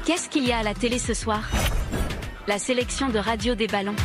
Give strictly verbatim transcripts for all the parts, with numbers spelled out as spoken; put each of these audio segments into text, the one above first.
Qu'est-ce qu'il y a à la télé ce soir? La sélection de Radio des Ballons.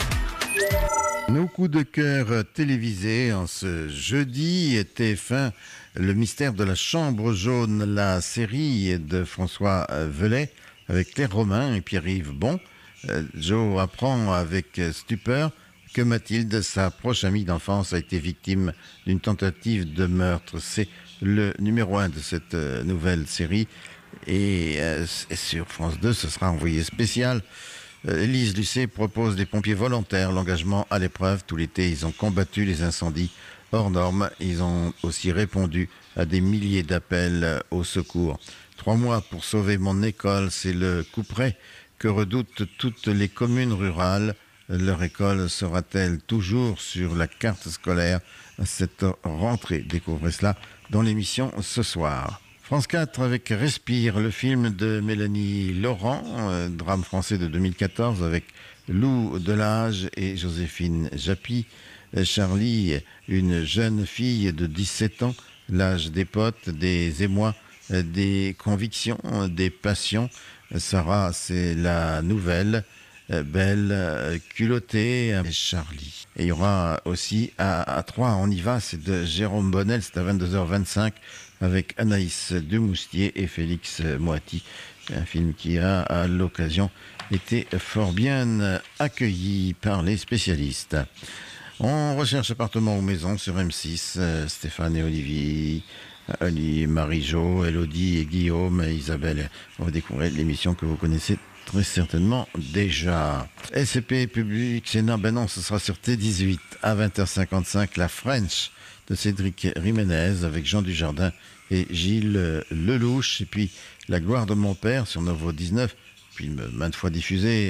Nos coups de cœur télévisés en ce jeudi, T F un, Le mystère de la chambre jaune, la série de François Velay avec Claire Romain et Pierre-Yves Bon. Euh, Joe apprend avec stupeur que Mathilde, sa proche amie d'enfance, a été victime d'une tentative de meurtre. C'est le numéro un de cette euh, nouvelle série. Et, euh, et sur France deux, ce sera envoyé spécial. Euh, Élise Lucet propose des pompiers volontaires, l'engagement à l'épreuve. Tout l'été, ils ont combattu les incendies hors normes. Ils ont aussi répondu à des milliers d'appels au secours. Trois mois pour sauver mon école, c'est le couperet que redoutent toutes les communes rurales. Leur école sera-t-elle toujours sur la carte scolaire cette rentrée? Découvrez cela dans l'émission ce soir. France quatre avec Respire, le film de Mélanie Laurent, euh, drame français de deux mille quatorze avec Lou Delage et Joséphine Japy. Euh, Charlie, une jeune fille de dix-sept ans, l'âge des potes, des émois, euh, des convictions, euh, des passions. Euh, Sarah, c'est la nouvelle. Euh, belle, euh, culottée, euh, Charlie. Et il y aura aussi à, à trois, on y va, c'est de Jérôme Bonnel, c'est à vingt-deux heures vingt-cinq avec Anaïs Demoustier et Félix Moati. Un film qui a, à l'occasion, été fort bien accueilli par les spécialistes. On recherche appartement ou maison sur M six, euh, Stéphane et Olivier, Ali, Marie-Jo, Elodie et Guillaume et Isabelle. On va découvrir l'émission que vous connaissez très certainement déjà. S C P Public Sénat, ben non, ce sera sur T dix-huit à vingt heures cinquante-cinq, la French de Cédric Riménez avec Jean Dujardin et Gilles Lelouch. Et puis La gloire de mon père sur Novo dix-neuf, film maintes fois diffusé